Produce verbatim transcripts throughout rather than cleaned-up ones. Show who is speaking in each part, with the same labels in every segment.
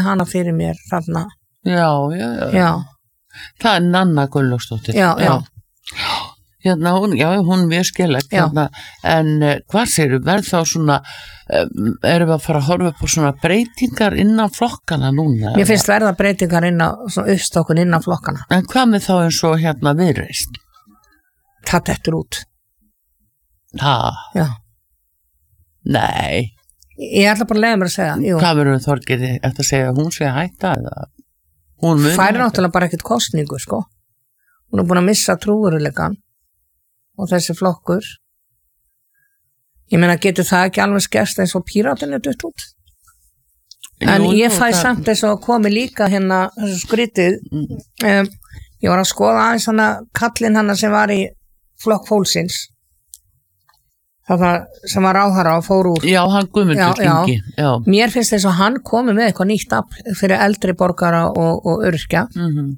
Speaker 1: hana fyrir mér þarna.
Speaker 2: Já, já, já.
Speaker 1: Já.
Speaker 2: Það er Nanna Gunnlaugsdóttir.
Speaker 1: Já, já.
Speaker 2: Hérna, hún, já, hún er mjög skellegt hérna, en uh, hvað segir verð þá svona, um, erum við að fara að horfa upp á svona breytingar innan flokkana núna?
Speaker 1: Mér finnst verða breytingar innan, svona uppstokkun innan flokkana.
Speaker 2: En hvað með þá eins og hérna Viðreisn?
Speaker 1: Það dettur út.
Speaker 2: Ha?
Speaker 1: Já.
Speaker 2: Nei.
Speaker 1: Ég ætla bara að leiða mér að segja. Jú.
Speaker 2: Hvað verður Þorgerði eftir að segja að hún sé að hætta eða? Hún mun
Speaker 1: færi náttúrulega bara ekkert kostningu, sko. Hún er búin að missa trúveruleikann og þessi flokkur. Ég meina, getur það ekki alveg skerst eins og Píratinn er dutt út? En jú, ég fæ það... samt eins og komi líka hérna þessu skrítið. Mm. Um, ég var að skoða aðeins hana kallinn hana sem var í flokk fólksins. Það sem var ráðherra og fór úr.
Speaker 2: Já, hann Guðmundur Ingi. Já.
Speaker 1: Mér finnst þess að hann komi með eitthvað nýtt afl fyrir eldri borgara og, og öryrkja. Mm-hmm.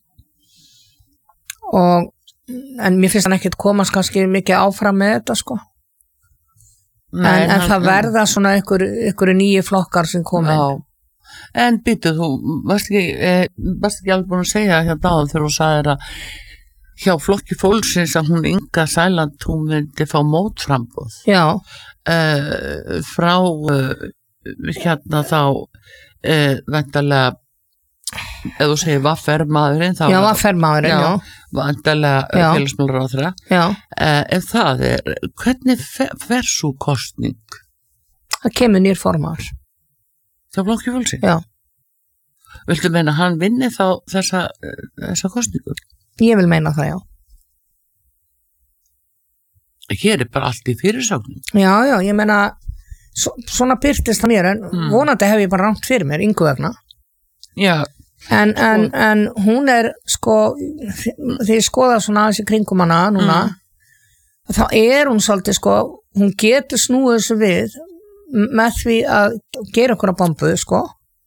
Speaker 1: Og en mér finnst hann ekkert komast kannski mikið áfram með þetta, sko. Nei, en, en hann, það verða svona ykkur, ykkur nýju flokkar sem komi.
Speaker 2: Já. En býtu, þú varst ekki, eh, varst ekki alveg búin að segja hérna áðan þegar þú sagðir að hjá flokki fólksins að hún Inga Sæland, hún myndi fá mótframboð.
Speaker 1: Já.
Speaker 2: Uh, frá uh, hérna þá uh, vendarlega ef þú segir vaffermaðurinn
Speaker 1: já, vaffermaðurinn, já,
Speaker 2: já vandarlega félagsmálaráðherra uh, ef það er, hvernig fer, fer svo kostning?
Speaker 1: Það kemur nýr formaður
Speaker 2: það flokki fólksins?
Speaker 1: Já.
Speaker 2: Viltu meina hann vinni þá þessa, þessa kostningu?
Speaker 1: Ég vil meina það, já.
Speaker 2: Hér er bara allt í fyrirsögnum.
Speaker 1: Já, já, ég meina svo, svona byrtist það mér en mm. vonandi hef ég bara rangt fyrir mér, Ingu vegna.
Speaker 2: Já.
Speaker 1: En, en, en hún er sko, þegar ég skoða svona aðeins í kringum hana núna, mm. þá er hún svolítið sko, hún getur snúið þessu við með því að gera okkur að bombu, sko.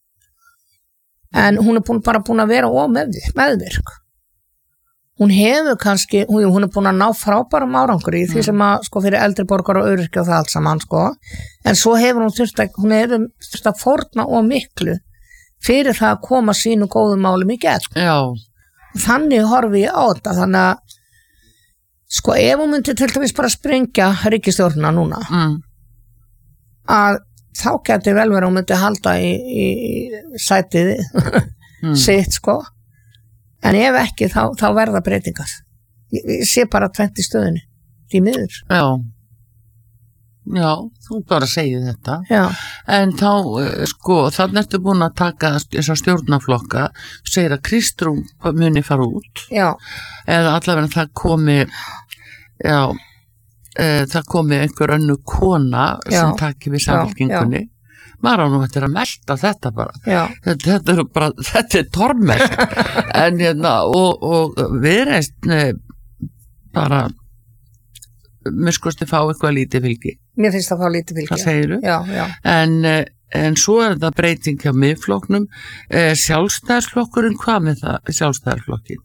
Speaker 1: En hún er búin, bara búin að vera ómeðvirk, meðvirk. Hún hefur kannski, hún, hún er búin að ná frábærum árangur í því sem að, sko, fyrir eldri borgar og öryrkja og það allt saman, sko. En svo hefur hún þurft að, hún hefur þurft að fórna og miklu fyrir það að koma sínu góðum málum í gegn.
Speaker 2: Já.
Speaker 1: Þannig horfi ég á þetta, þannig að, sko, ef hún myndi til dæmis bara sprengja ríkisstjórnina núna, mm. að þá geti vel verið að hún myndi halda í, í sætið mm. sitt, sko. En ef ekki, þá, þá verða breytingar. Ég, ég sé bara tvennt í stöðunni, því miður.
Speaker 2: Já, já, þú bara segir þetta.
Speaker 1: Já. En
Speaker 2: þá, sko, þannig ertu búin að taka þessar stjórnarflokka, segir að Kristrún muni fara út.
Speaker 1: Já.
Speaker 2: Eða allavega það komi, já, e, það komi einhver önnu kona já. Sem taki við samfélkingunni. Maður á nú þetta er að melta þetta bara þetta, þetta er bara, þetta er tormelt en hérna og, og Viðreisn bara mér skoðst að fá eitthvað lítið fylgi.
Speaker 1: Mér finnst það að fá lítið fylgi.
Speaker 2: Hvað segirðu?
Speaker 1: Já, já.
Speaker 2: En, en svo er það breyting hjá miðflokknum sjálfstæðisflokkurinn, hvað með það sjálfstæðisflokkin?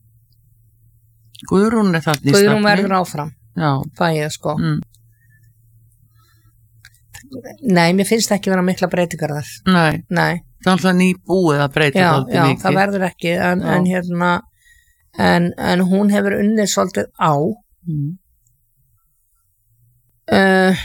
Speaker 2: Guðrún er þarna í stafni.
Speaker 1: Guðrún verður áfram.
Speaker 2: Já.
Speaker 1: Það er sko.
Speaker 2: Mm.
Speaker 1: Nei, mér finnst ekki vera mikla breytingar þar.
Speaker 2: Nei.
Speaker 1: Nei.
Speaker 2: Það er alltaf nýbúið að breyta
Speaker 1: já,
Speaker 2: alltaf
Speaker 1: já,
Speaker 2: mikið.
Speaker 1: Já, það verður ekki, en, en hérna, en, en hún hefur unnið svolítið á. Mm. Uh,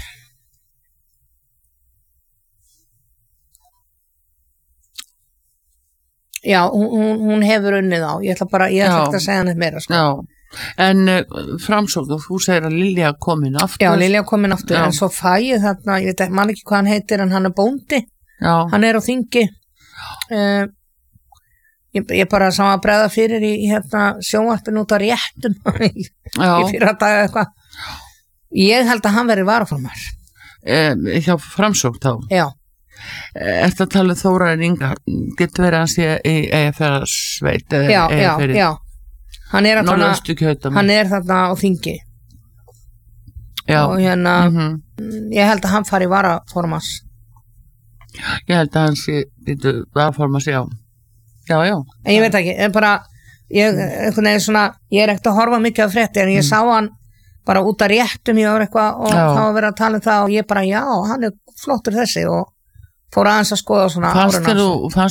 Speaker 1: já, hún, hún hefur unnið á. Ég ætla bara, ég ætla ekki að segja hann eitthvað meira, sko.
Speaker 2: Já. En uh, framsókn, þú segir að Lilja komin aftur.
Speaker 1: Já, Lilja komin aftur, já. En svo fæ ég þarna, ég veit man ekki hvað hann heitir, en hann er bóndi.
Speaker 2: Já.
Speaker 1: Hann er á þingi. Uh, ég, ég bara sá að bregða fyrir í, í hérna, sjónvarpinu út á réttum í fyrra daga eitthvað. Ég held að hann verið varaformaður.
Speaker 2: Eh, hjá framsókn þá?
Speaker 1: Já.
Speaker 2: Ertu að tala um Þórarin Inga, getur verið að sé í Eyjafjarðarsveit?
Speaker 1: Já, já, já. Hann er, þarna, hann er þarna á þingi.
Speaker 2: Já.
Speaker 1: Og hérna,
Speaker 2: mm-hmm.
Speaker 1: ég held að hann fari varaformans.
Speaker 2: Ég held að hann sé varaformans, já. Já, já.
Speaker 1: En ég veit ekki, en bara, ég, svona, ég er ekkert að horfa mikið á frétti, en ég mm. sá hann bara út að réttum ég var eitthvað og já. Þá að vera að tala um það og ég bara, já, hann er flottur þessi og fór aðeins að skoða svona
Speaker 2: árun. Fannst